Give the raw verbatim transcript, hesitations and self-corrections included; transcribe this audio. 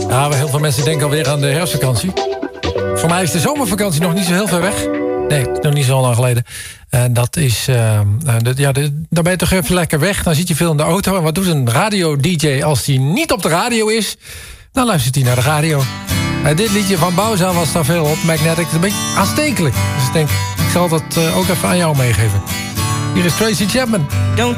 Ja, heel veel mensen denken alweer aan de herfstvakantie. Voor mij is de zomervakantie nog niet zo heel ver weg. Nee, nog niet zo lang geleden. En dat is... Uh, de, ja, de, dan ben je toch even lekker weg. Dan zit je veel in de auto. En wat doet een radio-d j als die niet op de radio is? Dan luistert hij naar de radio. Uh, dit liedje van Bauza was daar veel op. Magnetic, een beetje aanstekelijk. Dus ik denk, ik zal dat uh, ook even aan jou meegeven. Hier is Tracy Chapman. Don't